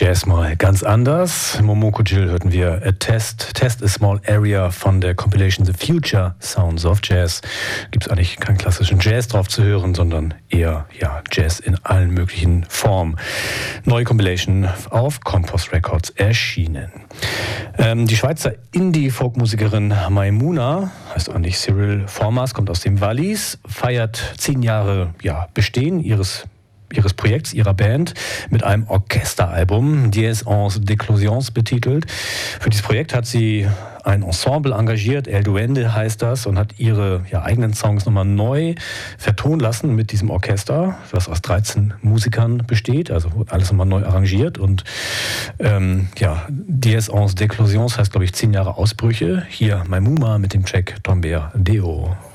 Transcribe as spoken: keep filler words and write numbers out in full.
Jazz mal ganz anders. Momoko Jill hörten wir A Test, Test a Small Area von der Compilation The Future Sounds of Jazz. Gibt es eigentlich keinen klassischen Jazz drauf zu hören, sondern eher ja, Jazz in allen möglichen Formen. Neue Compilation auf Compost Records erschienen. Ähm, die Schweizer Indie-Folk-Musikerin Maimuna, heißt eigentlich Cyril Formas, kommt aus dem Wallis, feiert zehn Jahre ja, Bestehen ihres ihres Projekts, ihrer Band, mit einem Orchesteralbum, Dies Ans d'Éclosions betitelt. Für dieses Projekt hat sie ein Ensemble engagiert, El Duende heißt das, und hat ihre ja, eigenen Songs nochmal neu vertonen lassen mit diesem Orchester, das aus dreizehn Musikern besteht, also alles nochmal neu arrangiert. Und ähm, ja, Dies Ans d'Éclosions heißt, glaube ich, zehn Jahre Ausbrüche. Hier Maimuna mit dem Track Tomber Deo.